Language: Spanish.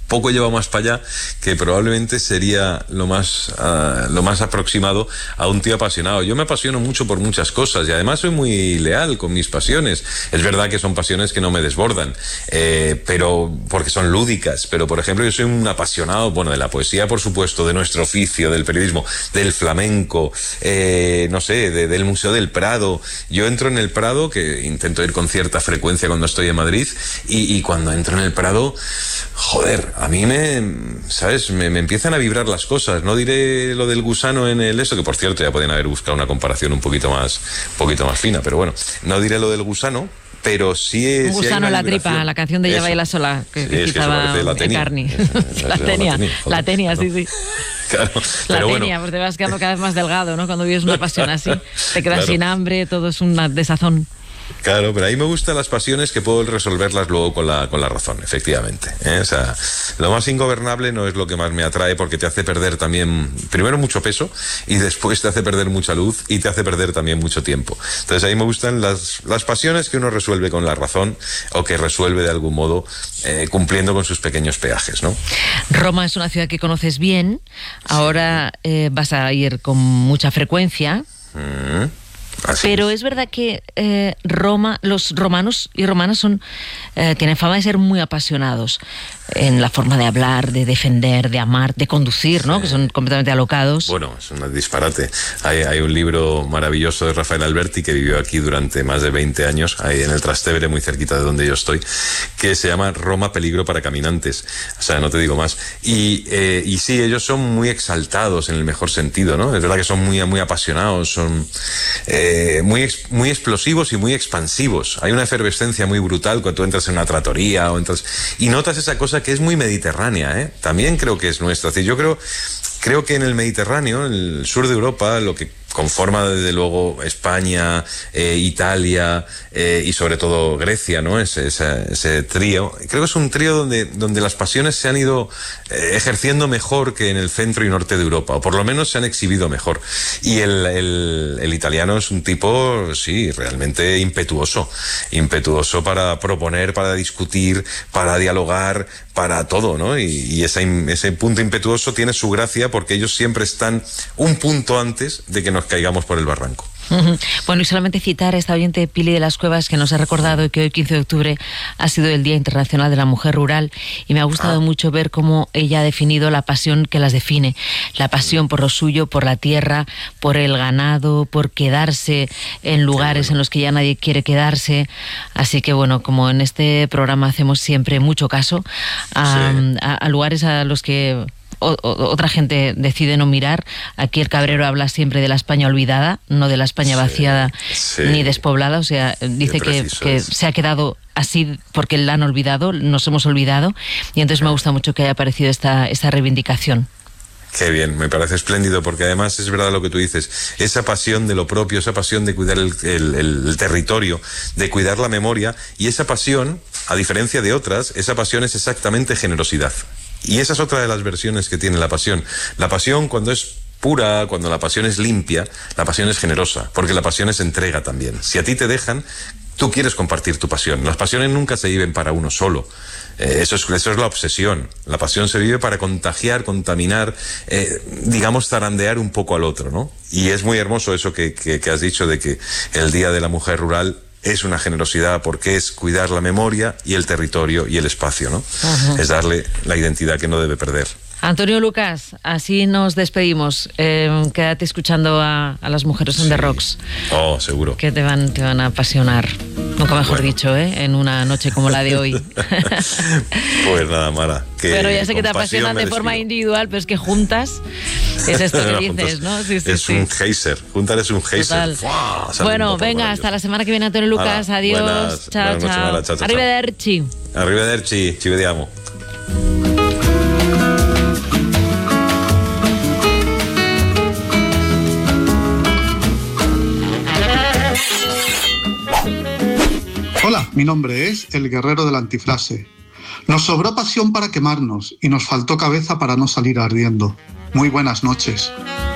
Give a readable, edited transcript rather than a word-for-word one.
poco lleva más para allá, que probablemente sería lo más aproximado a un tío apasionado. Yo me apasiono mucho por muchas cosas y además soy muy leal con mis pasiones. Es verdad que son pasiones que no me desbordan, pero porque son lúdicas. Pero, por ejemplo, yo soy un apasionado, bueno, de la poesía, por supuesto, de nuestro oficio, del periodismo, del flamenco, no sé, del Museo del Prado. Yo entro en el Prado, que intento ir con cierta frecuencia cuando estoy en Madrid, y cuando entro en el Prado, joder, a mí ¿sabes? Me empiezan a vibrar las cosas. No diré lo del gusano en el eso, que por cierto ya podían haber buscado una comparación un poquito más fina, pero bueno, no diré lo del gusano, pero sí es... Un gusano en la tripa, la canción de Ella baila sola, que citaba Carni. La tenia, sí. Claro, la tenia, pues te vas quedando cada vez más delgado, ¿no? Cuando vives una pasión así, te quedas sin hambre, todo es una desazón. Claro, pero a mí me gustan las pasiones que puedo resolverlas luego con la razón, efectivamente, ¿eh? O sea, lo más ingobernable no es lo que más me atrae, porque te hace perder también, primero, mucho peso, y después te hace perder mucha luz y te hace perder también mucho tiempo. Entonces a mí me gustan las pasiones que uno resuelve con la razón, o que resuelve de algún modo cumpliendo con sus pequeños peajes, ¿no? Roma es una ciudad que conoces bien, ahora vas a ir con mucha frecuencia. Pero es verdad que los romanos y romanas tienen fama de ser muy apasionados en la forma de hablar, de defender, de amar, de conducir, ¿no? Sí. Que son completamente alocados. Bueno, es un disparate. Hay un libro maravilloso de Rafael Alberti, que vivió aquí durante más de 20 años, ahí en el Trastevere, muy cerquita de donde yo estoy, que se llama Roma, peligro para caminantes. O sea, no te digo más. Y sí, ellos son muy exaltados en el mejor sentido, ¿no? Es verdad que son muy, muy apasionados, son muy explosivos y muy expansivos. Hay una efervescencia muy brutal cuando tú entras en una trattoria y notas esa cosa que es muy mediterránea, ¿eh? También creo que es nuestra. Es decir, yo creo que en el Mediterráneo, en el sur de Europa, lo que conforma desde luego España, Italia y sobre todo Grecia, ¿no? Ese trío. Creo que es un trío donde las pasiones se han ido ejerciendo mejor que en el centro y norte de Europa, o por lo menos se han exhibido mejor. Y el italiano es un tipo, sí, realmente impetuoso para proponer, para discutir, para dialogar, para todo, ¿no? Y ese punto impetuoso tiene su gracia, porque ellos siempre están un punto antes de que nos caigamos por el barranco. Bueno, y solamente citar a esta oyente Pili de las Cuevas, que nos ha recordado que hoy, 15 de octubre, ha sido el Día Internacional de la Mujer Rural, y me ha gustado mucho ver cómo ella ha definido la pasión que las define. La pasión por lo suyo, por la tierra, por el ganado, por quedarse en lugares en los que ya nadie quiere quedarse. Así que bueno, como en este programa hacemos siempre mucho caso a lugares a los que otra gente decide no mirar. Aquí el Cabrero habla siempre de la España olvidada, no de la España vaciada ni despoblada. O sea, dice que se ha quedado así porque la han olvidado, nos hemos olvidado, y entonces me gusta mucho que haya aparecido esta reivindicación. Qué bien, me parece espléndido, porque además es verdad lo que tú dices, esa pasión de lo propio, esa pasión de cuidar el territorio, de cuidar la memoria, y esa pasión, a diferencia de otras, esa pasión es exactamente generosidad. Y esa es otra de las versiones que tiene la pasión. La pasión, cuando es pura, cuando la pasión es limpia, la pasión es generosa, porque la pasión es entrega también. Si a ti te dejan, tú quieres compartir tu pasión. Las pasiones nunca se viven para uno solo. Eso es la obsesión. La pasión se vive para contagiar, contaminar, digamos, zarandear un poco al otro, ¿no? Y es muy hermoso eso que has dicho, de que el Día de la Mujer Rural es una generosidad, porque es cuidar la memoria y el territorio y el espacio, ¿no? Es darle la identidad que no debe perder. Antonio Lucas, así nos despedimos. Quédate escuchando a las mujeres on the rocks. Oh, seguro. Que te van a apasionar. Nunca mejor dicho, en una noche como la de hoy. Pues nada, Mara. Pero ya sé que te apasionan de forma individual, pero es que juntas es esto que dices, ¿no? Sí, un geyser. Juntar es un geyser. Bueno, venga, hasta la semana que viene, Antonio Lucas. Adiós. Buenas, chao, buenas chao. noches, Mara. Chao. Arrivederci. Arrivederci, ci vediamo. Hola, mi nombre es El Guerrero de la Antifrase. Nos sobró pasión para quemarnos y nos faltó cabeza para no salir ardiendo. Muy buenas noches.